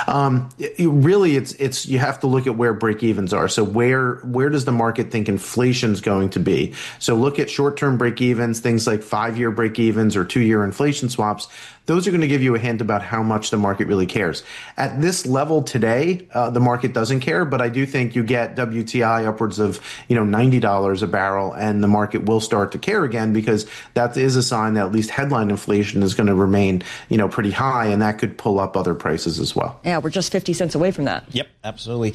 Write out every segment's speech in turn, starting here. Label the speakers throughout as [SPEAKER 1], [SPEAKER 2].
[SPEAKER 1] Really, it's you have to look at where break evens are. So where does the market think inflation's going to be? So look at short-term break evens, things like 5-year break evens or 2-year inflation swaps. Those are going to give you a hint about how much the market really cares. At this level today, the market doesn't care, but I do think you get WTI upwards of $90 a barrel, and the market will start to care again, because that is a sign that at least headline inflation is going to remain pretty high, and that could pull up other prices as well.
[SPEAKER 2] Yeah, we're just 50 cents away from that.
[SPEAKER 3] Yep, absolutely.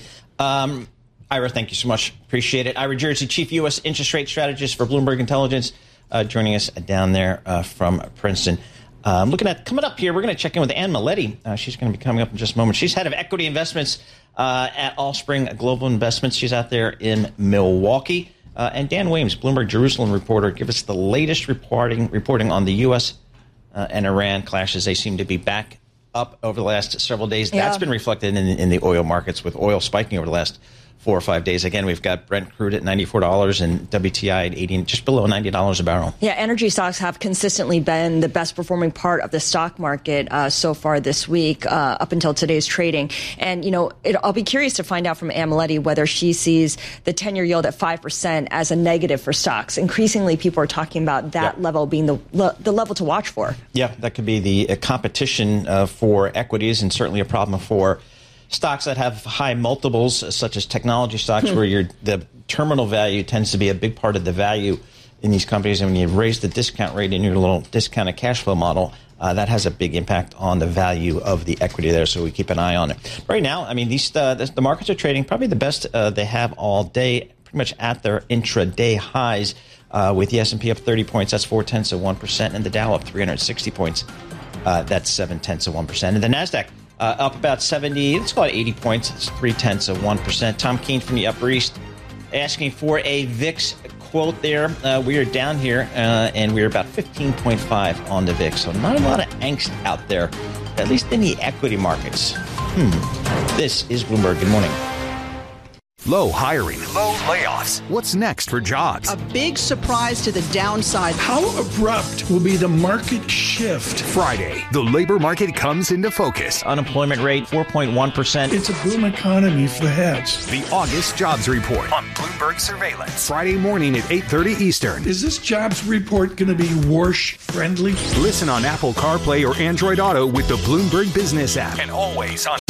[SPEAKER 3] Ira, thank you so much. Appreciate it. Ira Jersey, Chief U.S. Interest Rate Strategist for Bloomberg Intelligence, joining us down there from Princeton. Looking at coming up here, we're going to check in with Anne Maletti. She's going to be coming up in just a moment. She's head of equity investments at Allspring Global Investments. She's out there in Milwaukee. And Dan Williams, Bloomberg Jerusalem reporter, give us the latest reporting on the U.S. And Iran clashes. They seem to be back up over the last several days. Yeah. That's been reflected in the oil markets, with oil spiking over the last 4 or 5 days. Again, we've got Brent crude at $94 and WTI at 80, just below $90 a barrel.
[SPEAKER 2] Yeah, energy stocks have consistently been the best performing part of the stock market so far this week, up until today's trading. And, I'll be curious to find out from Anne Maletti whether she sees the 10-year yield at 5% as a negative for stocks. Increasingly, people are talking about that level being the level to watch for. Yeah,
[SPEAKER 3] that could be the competition for equities, and certainly a problem for stocks that have high multiples, such as technology stocks, where the terminal value tends to be a big part of the value in these companies. And when you raise the discount rate in your little discounted cash flow model, that has a big impact on the value of the equity there. So we keep an eye on it. Right now, I mean, the markets are trading probably the best they have all day, pretty much at their intraday highs, with the S&P up 30 points. That's 0.4%, and the Dow up 360 points. That's 0.7%. And the NASDAQ up about 70, let's call it 80 points. It's 0.3%. Tom Keene from the Upper East asking for a VIX quote there. We are down here, and we're about 15.5 on the VIX. So not a lot of angst out there, at least in the equity markets. This is Bloomberg. Good morning.
[SPEAKER 4] Low hiring, low layoffs. What's next for jobs?
[SPEAKER 5] A big surprise to the downside.
[SPEAKER 6] How abrupt will be the market shift?
[SPEAKER 4] Friday, the labor market comes into focus.
[SPEAKER 3] Unemployment rate, 4.1%.
[SPEAKER 6] It's a boom economy for the heads.
[SPEAKER 4] The August Jobs Report on Bloomberg Surveillance. Friday morning at 8:30 Eastern.
[SPEAKER 6] Is this jobs report going to be Warsh-friendly?
[SPEAKER 4] Listen on Apple CarPlay or Android Auto with the Bloomberg Business app. And always on